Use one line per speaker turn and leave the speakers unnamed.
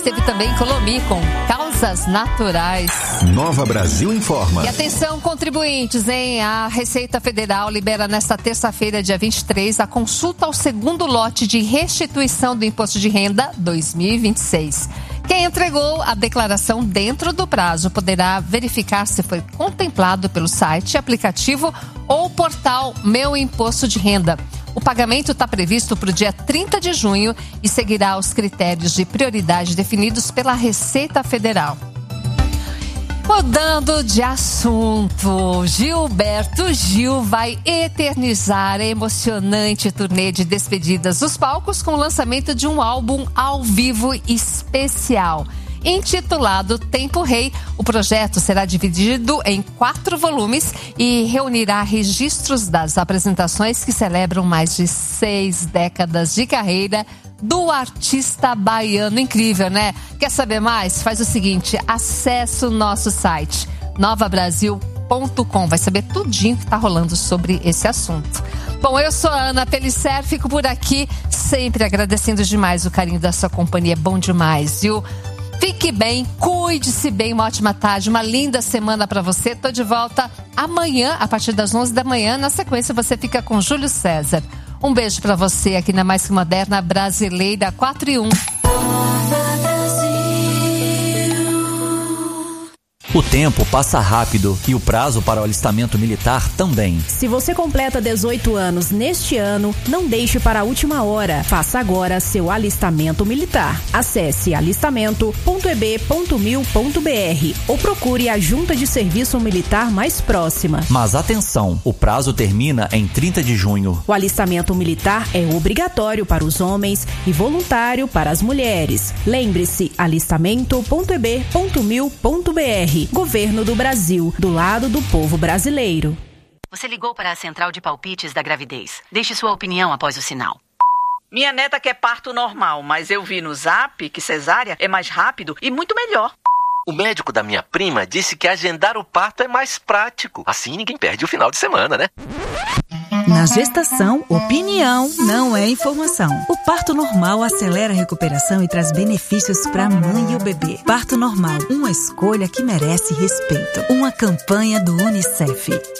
Teve também Colomi com causas naturais.
Nova Brasil informa.
E atenção, contribuintes, hein? A Receita Federal libera nesta terça-feira, dia 23, a consulta ao segundo lote de restituição do Imposto de Renda 2026. Quem entregou a declaração dentro do prazo poderá verificar se foi contemplado pelo site, aplicativo ou portal Meu Imposto de Renda. O pagamento está previsto para o dia 30 de junho e seguirá os critérios de prioridade definidos pela Receita Federal. Mudando de assunto, Gilberto Gil vai eternizar a emocionante turnê de despedidas dos palcos com o lançamento de um álbum ao vivo especial. Intitulado Tempo Rei, o projeto será dividido em 4 volumes e reunirá registros das apresentações que celebram mais de 6 décadas de carreira do artista baiano. Incrível, né? Quer saber mais? Faz o seguinte, acesse o nosso site novabrasil.com, vai saber tudinho que tá rolando sobre esse assunto. Bom, eu sou a Ana Pellicer, fico por aqui sempre agradecendo demais o carinho da sua companhia, é bom demais, viu? Fique bem, cuide-se bem, uma ótima tarde, uma linda semana para você. Tô de volta amanhã, a partir das 11 da manhã. Na sequência, você fica com Júlio César. Um beijo para você aqui na Mais Que Moderna Brasileira 4 e 1.
O tempo passa rápido e o prazo para o alistamento militar também.
Se você completa 18 anos neste ano, não deixe para a última hora. Faça agora seu alistamento militar. Acesse alistamento.eb.mil.br ou procure a Junta de Serviço Militar mais próxima.
Mas atenção, o prazo termina em 30 de junho.
O alistamento militar é obrigatório para os homens e voluntário para as mulheres. Lembre-se, alistamento.eb.mil.br. Governo do Brasil, do lado do povo brasileiro.
Você ligou para a Central de Palpites da Gravidez. Deixe sua opinião após o sinal.
Minha neta quer parto normal, mas eu vi no Zap que cesárea é mais rápido e muito melhor.
O médico da minha prima disse que agendar o parto é mais prático. Assim ninguém perde o final de semana, né?
Na gestação, opinião não é informação. O parto normal acelera a recuperação e traz benefícios para a mãe e o bebê. Parto normal, uma escolha que merece respeito. Uma campanha do UNICEF.